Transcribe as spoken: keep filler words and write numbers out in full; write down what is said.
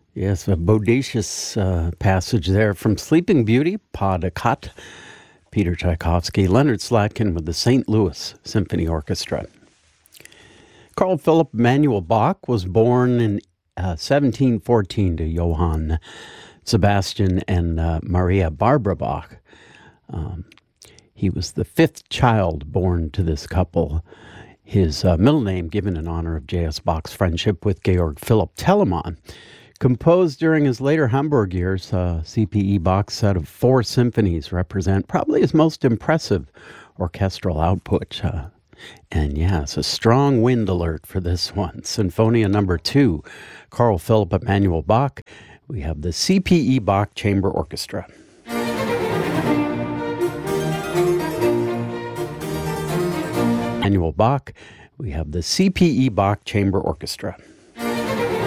Yes, a bodacious uh, passage there from Sleeping Beauty, Pas de Quatre, Peter Tchaikovsky, Leonard Slatkin with the Saint Louis Symphony Orchestra. Carl Philipp Emanuel Bach was born in uh, seventeen fourteen to Johann Sebastian and uh, Maria Barbara Bach. Um, he was the fifth child born to this couple. His uh, middle name given in honor of J S. Bach's friendship with Georg Philipp Telemann. Composed during his later Hamburg years, uh, C P E Bach's set of four symphonies represent probably his most impressive orchestral output. Uh, and yes, a strong wind alert for this one. Sinfonia number two, Carl Philipp Emanuel Bach. We have the C P E Bach Chamber Orchestra. Emanuel Bach. We have the C P E Bach Chamber Orchestra.